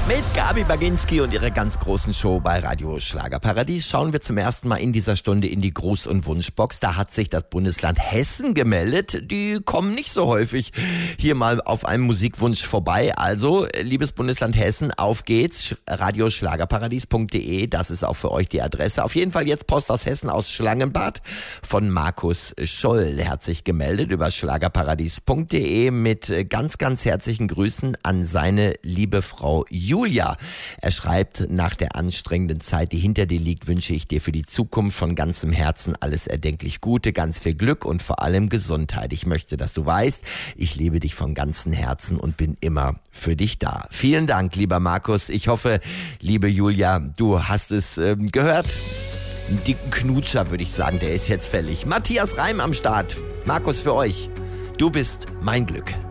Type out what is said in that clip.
Mit Gabi Baginski und ihrer ganz großen Show bei Radio Schlagerparadies schauen wir zum ersten Mal in dieser Stunde in die Gruß- und Wunschbox. Da hat sich das Bundesland Hessen gemeldet. Die kommen nicht so häufig hier mal auf einem Musikwunsch vorbei. Also, liebes Bundesland Hessen, auf geht's. radioschlagerparadies.de, das ist auch für euch die Adresse. Auf jeden Fall jetzt Post aus Hessen, aus Schlangenbad von Markus Scholl. Der hat sich gemeldet über schlagerparadies.de mit ganz, ganz herzlichen Grüßen an seine liebe Frau Julia. Er schreibt, nach der anstrengenden Zeit, die hinter dir liegt, wünsche ich dir für die Zukunft von ganzem Herzen alles erdenklich Gute, ganz viel Glück und vor allem Gesundheit. Ich möchte, dass du weißt, ich liebe dich von ganzem Herzen und bin immer für dich da. Vielen Dank, lieber Markus. Ich hoffe, liebe Julia, du hast es gehört. Einen dicken Knutscher, würde ich sagen, der ist jetzt fällig. Matthias Reim am Start. Markus, für euch. Du bist mein Glück.